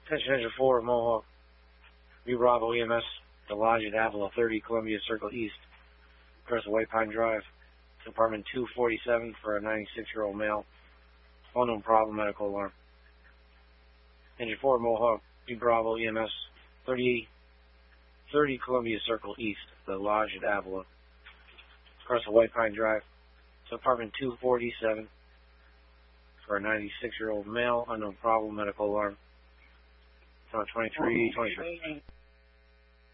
Attention Engine 4, Mohawk. V Bravo EMS, the Lodge at Avila, 30 Columbia Circle East, across the White Pine Drive. Apartment 247 for a 96-year-old male. Unknown problem, medical alarm. Engine 4, Mohawk. V Bravo EMS, 30 Columbia Circle East, the Lodge at Avila, across the White Pine Drive. Apartment 247 for a 96-year-old male. Unknown problem, medical alarm. 23.